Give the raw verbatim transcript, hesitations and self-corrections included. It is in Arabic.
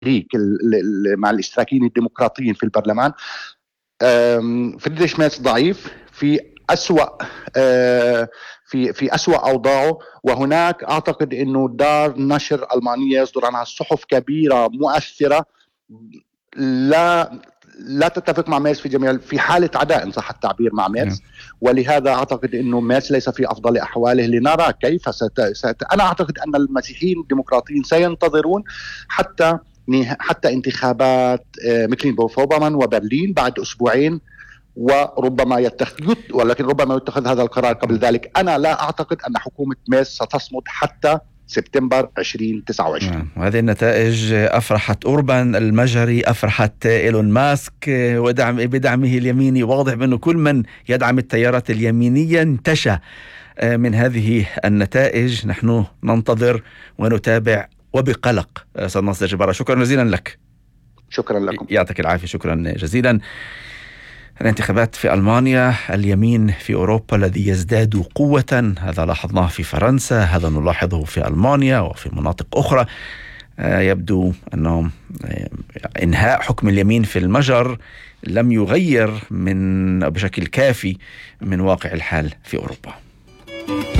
مع الاشتراكيين الديمقراطيين في البرلمان. فريدريش ميرز ضعيف في أسوأ في في أسوأ أوضاعه، وهناك أعتقد إنه دار نشر ألمانية يصدر عنها صحف كبيرة مؤثرة لا لا تتفق مع ميرز في جميع في حالة عداء إن صح التعبير مع ميرز. ولهذا أعتقد إنه ميرز ليس في أفضل أحواله. لنرى كيف ست... ست... أنا أعتقد أن المسيحيين الديمقراطيين سينتظرون حتى حتى انتخابات مكلينبورغ-فوربومن وبرلين بعد أسبوعين، وربما يتخذ ولكن ربما يتخذ هذا القرار قبل ذلك. أنا لا أعتقد أن حكومة ميرز ستصمد حتى سبتمبر ألفين وتسعة وعشرين. وهذه النتائج أفرحت أوربان المجري، أفرحت إيلون ماسك ودعم بدعمه اليميني. واضح بأنه كل من يدعم التيارات اليمينية انتشى من هذه النتائج. نحن ننتظر ونتابع وبقلق. أستاذ ناصر جبارة، شكرا جزيلا لك. شكرا لكم. يعطيك العافية. شكرا جزيلا. الانتخابات في ألمانيا، اليمين في أوروبا الذي يزداد قوة، هذا لاحظناه في فرنسا، هذا نلاحظه في ألمانيا وفي مناطق أخرى. يبدو أنه إنهاء حكم اليمين في المجر لم يغير من بشكل كافي من واقع الحال في أوروبا.